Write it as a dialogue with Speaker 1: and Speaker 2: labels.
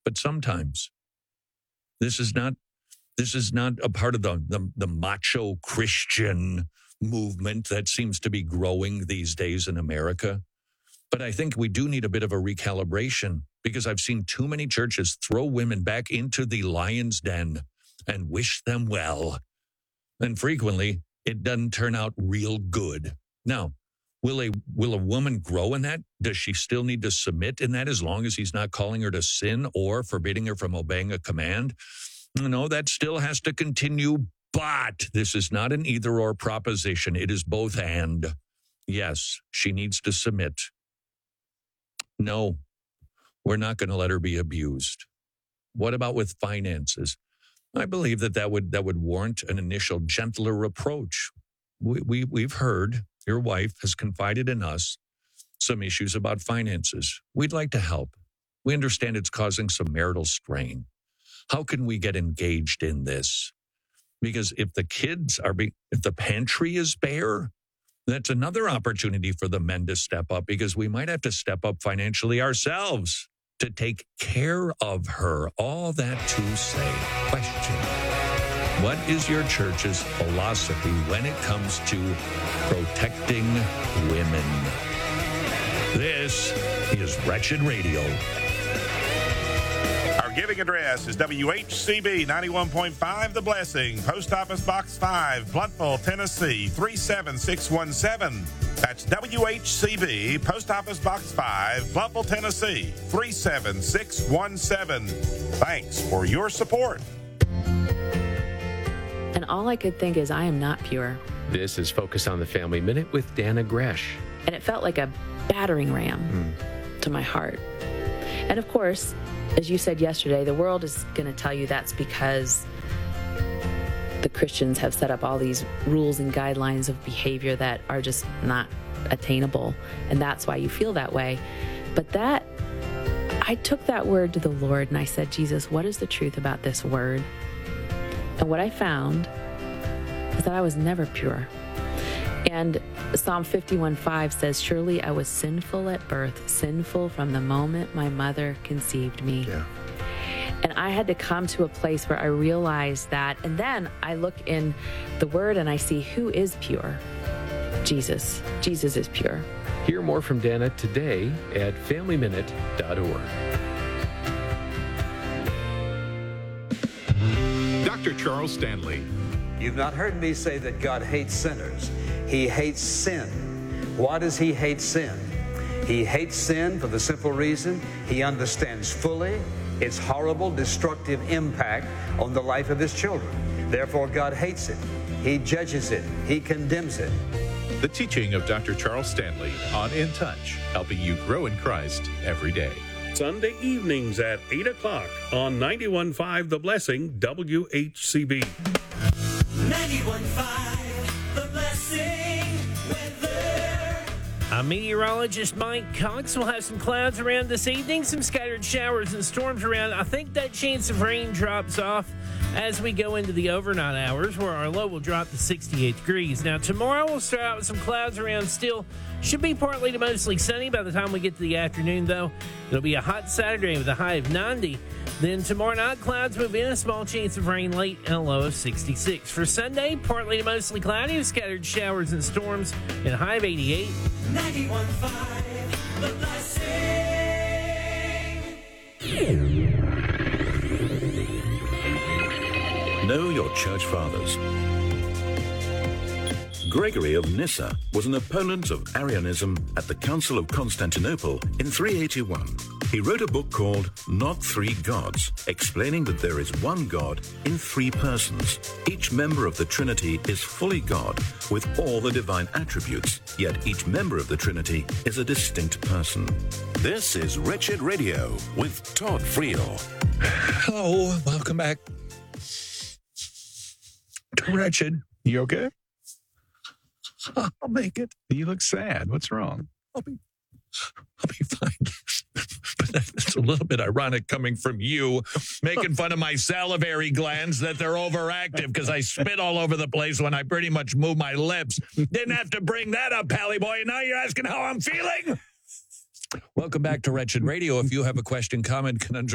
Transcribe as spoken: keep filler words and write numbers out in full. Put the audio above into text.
Speaker 1: but sometimes. This is not this is not a part of the, the, the macho Christian movement that seems to be growing these days in America. But I think we do need a bit of a recalibration because I've seen too many churches throw women back into the lion's den and wish them well. And frequently, it doesn't turn out real good. Now, will a will a woman grow in that? Does she still need to submit in that as long as he's not calling her to sin or forbidding her from obeying a command? No, that still has to continue. But this is not an either-or proposition. It is both and. Yes, she needs to submit. No, we're not going to let her be abused. What about with finances? I believe that that would, that would warrant an initial gentler approach. We, we, we've heard your wife has confided in us some issues about finances. We'd like to help. We understand it's causing some marital strain. How can we get engaged in this? Because if the kids are, be, if the pantry is bare, that's another opportunity for the men to step up because we might have to step up financially ourselves to take care of her. All that to say, question, what is your church's philosophy when it comes to protecting women? This is Wretched Radio.
Speaker 2: Our giving address is W H C B ninety-one point five The Blessing, Post Office Box five, Blountville, Tennessee three seven six one seven. That's W H C B, Post Office Box five, Blountville, Tennessee three seven six one seven. Thanks for your support.
Speaker 3: And all I could think is, I am not pure.
Speaker 4: This is Focus on the Family Minute with Dana Gresh.
Speaker 3: And it felt like a battering ram mm. to my heart. And of course, as you said yesterday, the world is going to tell you that's because the Christians have set up all these rules and guidelines of behavior that are just not attainable. And that's why you feel that way. But that, I took that word to the Lord and I said, Jesus, what is the truth about this word? And what I found is that I was never pure. And Psalm fifty-one five says, surely I was sinful at birth, sinful from the moment my mother conceived me. Yeah. And I had to come to a place where I realized that. And then I look in the word and I see who is pure. Jesus. Jesus is pure.
Speaker 4: Hear more from Dana today at family minute dot org.
Speaker 5: Doctor Charles Stanley.
Speaker 6: You've not heard me say that God hates sinners. He hates sin. Why does he hate sin? He hates sin for the simple reason he understands fully its horrible, destructive impact on the life of his children. Therefore, God hates it. He judges it. He condemns it.
Speaker 5: The teaching of Doctor Charles Stanley on In Touch, helping you grow in Christ every day.
Speaker 7: Sunday evenings at eight o'clock on ninety-one point five The Blessing, W H C B.
Speaker 8: ninety-one point five The Blessing weather.
Speaker 9: I'm meteorologist Mike Cox. We'll have some clouds around this evening, some scattered showers and storms around. I think that chance of rain drops off as we go into the overnight hours, where our low will drop to sixty-eight degrees. Now, tomorrow we'll start out with some clouds around still. Should be partly to mostly sunny by the time we get to the afternoon, though. It'll be a hot Saturday with a high of ninety. Then tomorrow night, clouds move in, a small chance of rain late, and a low of sixty-six. For Sunday, partly to mostly cloudy with scattered showers and storms, and a high of eighty-eight.
Speaker 8: ninety-one point five The Blessing.
Speaker 10: Know your church fathers. Gregory of Nyssa was an opponent of Arianism at the Council of Constantinople in three eighty-one. He wrote a book called Not Three Gods, explaining that there is one God in three persons. Each member of the Trinity is fully God with all the divine attributes, yet each member of the Trinity is a distinct person.
Speaker 11: This is Wretched Radio with Todd Friel.
Speaker 1: Hello, welcome back to Wretched.
Speaker 5: You okay?
Speaker 1: I'll make it.
Speaker 5: You look sad. What's wrong?
Speaker 1: I'll be, I'll be fine. But that's a little bit ironic coming from you, making fun of my salivary glands that they're overactive because I spit all over the place when I pretty much move my lips. Didn't have to bring that up, Pally Boy. Now you're asking how I'm feeling? Welcome back to Wretched Radio. If you have a question, comment, conundrum,